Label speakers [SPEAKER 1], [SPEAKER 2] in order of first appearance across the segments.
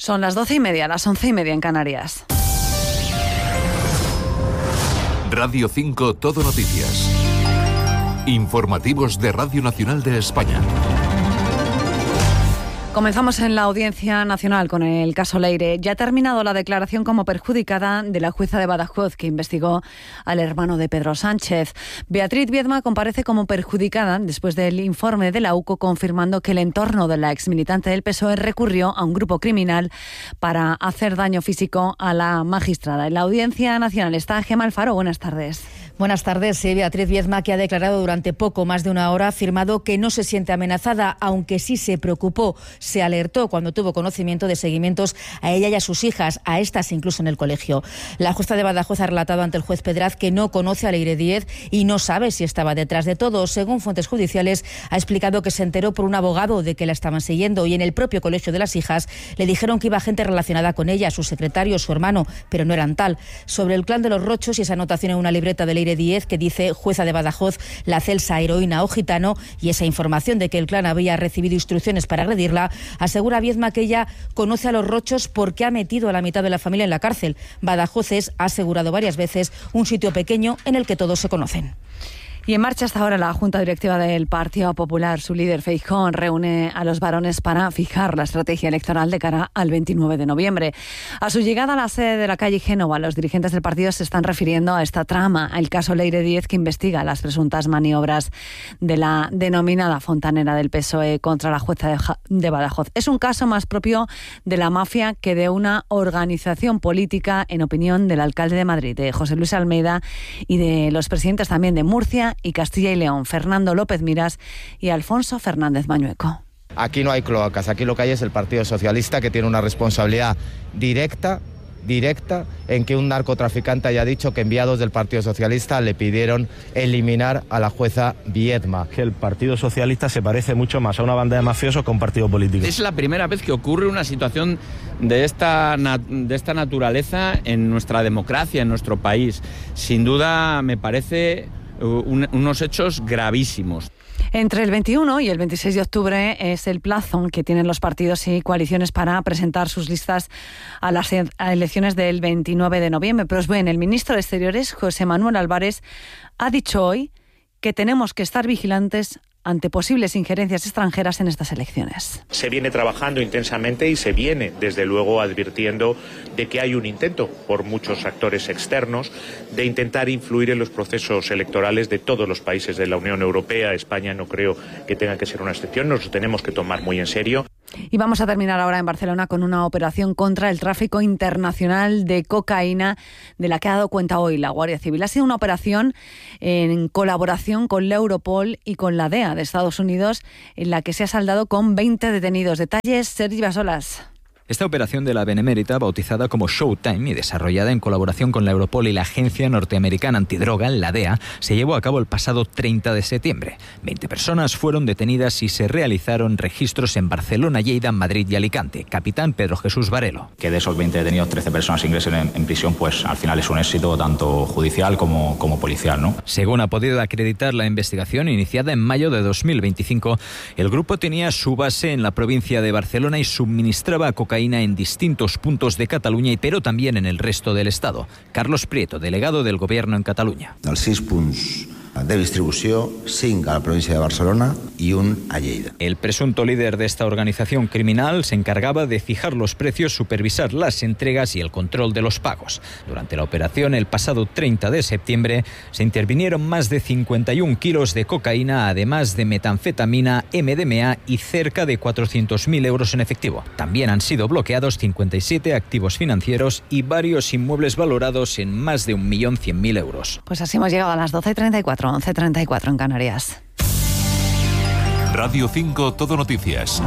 [SPEAKER 1] Son las 12:30, las 11:30 en Canarias.
[SPEAKER 2] Radio 5 Todo Noticias. Informativos de Radio Nacional de España.
[SPEAKER 1] Comenzamos en la Audiencia Nacional con el caso Leire. Ya ha terminado la declaración como perjudicada de la jueza de Badajoz que investigó al hermano de Pedro Sánchez. Beatriz Viedma comparece como perjudicada después del informe de la UCO confirmando que el entorno de la exmilitante del PSOE recurrió a un grupo criminal para hacer daño físico a la magistrada. En la Audiencia Nacional está Gemma Alfaro. Buenas tardes.
[SPEAKER 3] Buenas tardes. Sí, Beatriz Viedma, que ha declarado durante poco más de una hora, ha afirmado que no se siente amenazada, aunque sí se preocupó. Se alertó cuando tuvo conocimiento de seguimientos a ella y a sus hijas, a estas incluso en el colegio. La jueza de Badajoz ha relatado ante el juez Pedraz que no conoce a Leire Díez y no sabe si estaba detrás de todo. Según fuentes judiciales, ha explicado que se enteró por un abogado de que la estaban siguiendo y en el propio colegio de las hijas le dijeron que iba gente relacionada con ella, su secretario, su hermano, pero no eran tal. Sobre el clan de los Rochos y esa anotación en una libreta de Leire Díez que dice jueza de Badajoz, la Celsa, heroína o gitano, y esa información de que el clan había recibido instrucciones para agredirla, asegura Viedma que ella conoce a los Rochos porque ha metido a la mitad de la familia en la cárcel. Badajoz es, ha asegurado varias veces, un sitio pequeño en el que todos se conocen.
[SPEAKER 1] Y en marcha hasta ahora la Junta Directiva del Partido Popular. Su líder, Feijóo, reúne a los varones para fijar la estrategia electoral de cara al 29 de noviembre. A su llegada a la sede de la calle Génova, los dirigentes del partido se están refiriendo a esta trama, el caso Leire Díez, que investiga las presuntas maniobras de la denominada fontanera del PSOE contra la jueza de Badajoz. Es un caso más propio de la mafia que de una organización política, en opinión del alcalde de Madrid, de José Luis Almeida, y de los presidentes también de Murcia y Castilla y León, Fernando López Miras y Alfonso Fernández Mañueco.
[SPEAKER 4] Aquí no hay cloacas, aquí lo que hay es el Partido Socialista, que tiene una responsabilidad directa en que un narcotraficante haya dicho que enviados del Partido Socialista le pidieron eliminar a la jueza Viedma.
[SPEAKER 5] Que el Partido Socialista se parece mucho más a una banda de mafiosos que a un partido político.
[SPEAKER 6] Es la primera vez que ocurre una situación de esta naturaleza en nuestra democracia, en nuestro país. Sin duda me parece unos hechos gravísimos.
[SPEAKER 1] Entre el 21 y el 26 de octubre es el plazo que tienen los partidos y coaliciones para presentar sus listas a las elecciones del 29 de noviembre. Pues bien, el ministro de Exteriores, José Manuel Álvarez, ha dicho hoy que tenemos que estar vigilantes ante posibles injerencias extranjeras en estas elecciones.
[SPEAKER 7] Se viene trabajando intensamente y se viene, desde luego, advirtiendo de que hay un intento por muchos actores externos de intentar influir en los procesos electorales de todos los países de la Unión Europea. España no creo que tenga que ser una excepción, nos lo tenemos que tomar muy en serio.
[SPEAKER 1] Y vamos a terminar ahora en Barcelona con una operación contra el tráfico internacional de cocaína de la que ha dado cuenta hoy la Guardia Civil. Ha sido una operación en colaboración con la Europol y con la DEA de Estados Unidos, en la que se ha saldado con 20 detenidos. Detalles, Sergi Basolas.
[SPEAKER 8] Esta operación de la Benemérita, bautizada como Showtime y desarrollada en colaboración con la Europol y la Agencia Norteamericana Antidroga, la DEA, se llevó a cabo el pasado 30 de septiembre. 20 personas fueron detenidas y se realizaron registros en Barcelona, Lleida, Madrid y Alicante. Capitán Pedro Jesús Varelo.
[SPEAKER 9] Que de esos 20 detenidos, 13 personas ingresen en prisión, pues al final es un éxito tanto judicial como policial, ¿no?
[SPEAKER 8] Según ha podido acreditar la investigación iniciada en mayo de 2025, el grupo tenía su base en la provincia de Barcelona y suministraba cocaína en distintos puntos de Cataluña, pero también en el resto del Estado. Carlos Prieto, delegado del Gobierno en Cataluña.
[SPEAKER 10] Dels 6 punts de distribució, 5 a la provincia de Barcelona y 1 a Lleida.
[SPEAKER 8] El presunto líder de esta organización criminal se encargaba de fijar los precios, supervisar las entregas y el control de los pagos. Durante la operación, el pasado 30 de septiembre, se intervinieron más de 51 kilos de cocaína, además de metanfetamina, MDMA y cerca de 400.000 euros en efectivo. También han sido bloqueados 57 activos financieros y varios inmuebles valorados en más de 1.100.000 euros.
[SPEAKER 1] Pues así hemos llegado a las 12:34. 11:34 en Canarias.
[SPEAKER 2] Radio 5 Todo Noticias.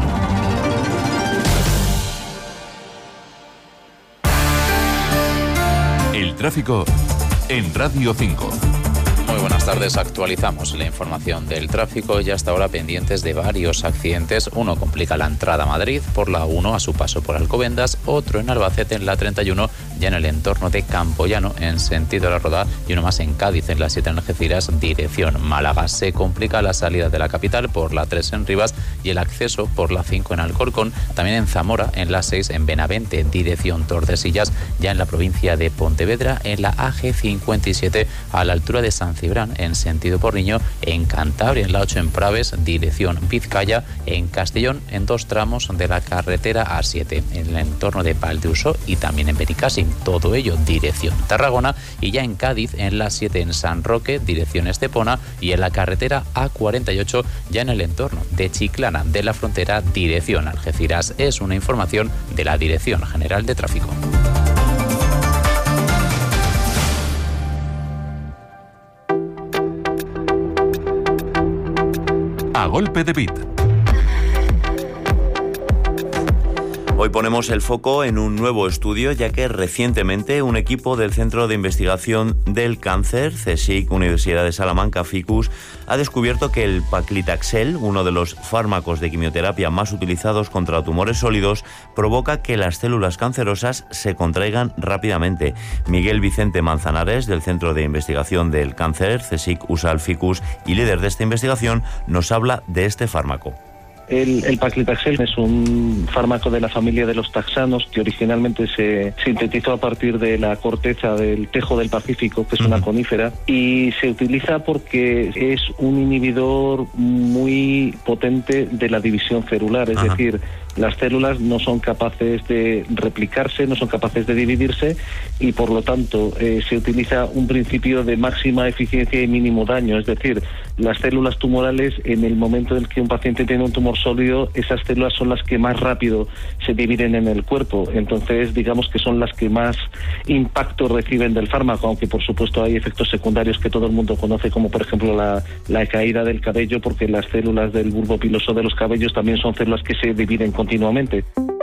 [SPEAKER 2] El tráfico en Radio 5.
[SPEAKER 11] Muy buenas tardes, actualizamos la información del tráfico y hasta ahora pendientes de varios accidentes. Uno complica la entrada a Madrid por la 1 a su paso por Alcobendas, otro en Albacete en la 31 ya en el entorno de Campoyano, en sentido La Roda, y uno más en Cádiz, en la 7 en Algeciras, dirección Málaga. Se complica la salida de la capital por la 3 en Rivas y el acceso por la 5 en Alcorcón, también en Zamora, en la 6 en Benavente, dirección Tordesillas, ya en la provincia de Pontevedra, en la AG57 a la altura de San Cibrán, en sentido Porriño, en Cantabria, en la 8 en Praves, dirección Vizcaya, en Castellón, en 2 tramos de la carretera A7, en el entorno de Valdeusó y también en Benicàssim, todo ello dirección Tarragona, y ya en Cádiz, en la 7 en San Roque, dirección Estepona, y en la carretera A48, ya en el entorno de Chiclana de la Frontera, dirección Algeciras. Es una información de la Dirección General de Tráfico.
[SPEAKER 2] A golpe de beat.
[SPEAKER 12] Hoy ponemos el foco en un nuevo estudio, ya que recientemente un equipo del Centro de Investigación del Cáncer, CSIC, Universidad de Salamanca, Ficus, ha descubierto que el paclitaxel, uno de los fármacos de quimioterapia más utilizados contra tumores sólidos, provoca que las células cancerosas se contraigan rápidamente. Miguel Vicente Manzanares, del Centro de Investigación del Cáncer, CSIC, USAL, Ficus, y líder de esta investigación, nos habla de este fármaco.
[SPEAKER 13] El paclitaxel es un fármaco de la familia de los taxanos que originalmente se sintetizó a partir de la corteza del tejo del Pacífico, que es una conífera, y se utiliza porque es un inhibidor muy potente de la división celular, es decir, las células no son capaces de replicarse, no son capaces de dividirse, y por lo tanto se utiliza un principio de máxima eficiencia y mínimo daño, es decir, las células tumorales, en el momento en que un paciente tiene un tumor sólido, esas células son las que más rápido se dividen en el cuerpo, entonces digamos que son las que más impacto reciben del fármaco, aunque por supuesto hay efectos secundarios que todo el mundo conoce, como por ejemplo la caída del cabello, porque las células del bulbo piloso de los cabellos también son células que se dividen continuamente.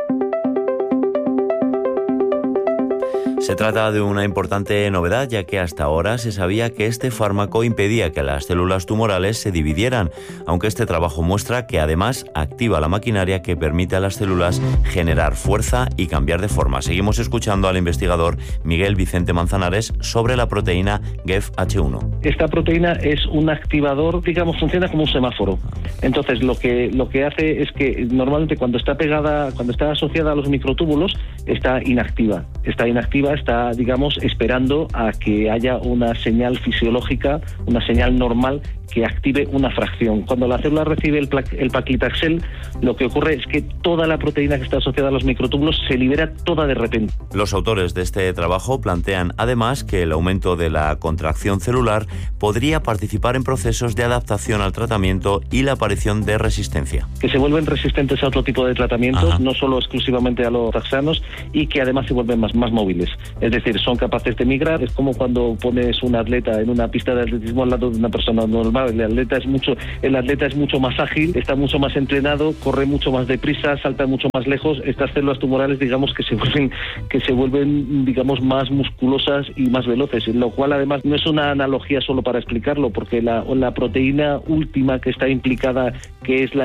[SPEAKER 12] Se trata de una importante novedad, ya que hasta ahora se sabía que este fármaco impedía que las células tumorales se dividieran, aunque este trabajo muestra que además activa la maquinaria que permite a las células generar fuerza y cambiar de forma. Seguimos escuchando al investigador Miguel Vicente Manzanares sobre la proteína GEF-H1.
[SPEAKER 13] Esta proteína es un activador, digamos, funciona como un semáforo. Entonces, lo que hace es que normalmente cuando está asociada a los microtúbulos, está inactiva, está, digamos, esperando a que haya una señal fisiológica, una señal normal que active una fracción. Cuando la célula recibe el paclitaxel, lo que ocurre es que toda la proteína que está asociada a los microtúbulos se libera toda de repente.
[SPEAKER 12] Los autores de este trabajo plantean además que el aumento de la contracción celular podría participar en procesos de adaptación al tratamiento y la aparición de resistencia.
[SPEAKER 13] Que se vuelven resistentes a otro tipo de tratamientos, no solo exclusivamente a los taxanos, y que además se vuelven más móviles. Es decir, son capaces de migrar. Es como cuando pones un atleta en una pista de atletismo al lado de una persona normal. El atleta es mucho más ágil, está mucho más entrenado, corre mucho más deprisa, salta mucho más lejos. Estas células tumorales, digamos, que se vuelven digamos, más musculosas y más veloces, lo cual además no es una analogía solo para explicarlo, porque la proteína última que está implicada, que es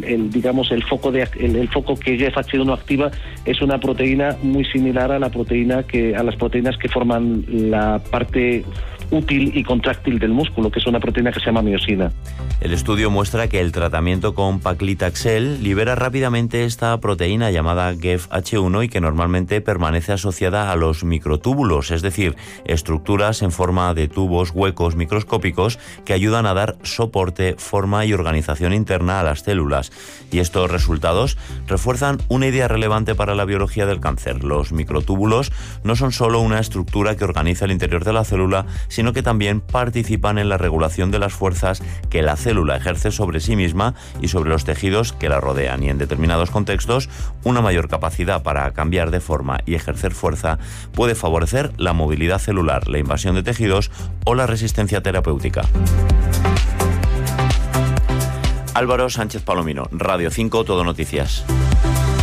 [SPEAKER 13] el foco que GEF-H1 activa, es una proteína muy similar a las proteínas que forman la parte útil y contráctil del músculo, que es una proteína que se llama miosina.
[SPEAKER 12] El estudio muestra que el tratamiento con paclitaxel libera rápidamente esta proteína llamada GEF-H1 y que normalmente permanece asociada a los microtúbulos, es decir, estructuras en forma de tubos huecos microscópicos que ayudan a dar soporte, forma y organización interna a las células. Y estos resultados refuerzan una idea relevante para la biología del cáncer. Los microtúbulos no son solo una estructura que organiza el interior de la célula, sino que también participan en la regulación de las fuerzas que la célula ejerce sobre sí misma y sobre los tejidos que la rodean, y en determinados contextos una mayor capacidad para cambiar de forma y ejercer fuerza puede favorecer la movilidad celular, la invasión de tejidos o la resistencia terapéutica. Álvaro Sánchez Palomino, Radio 5, Todo Noticias.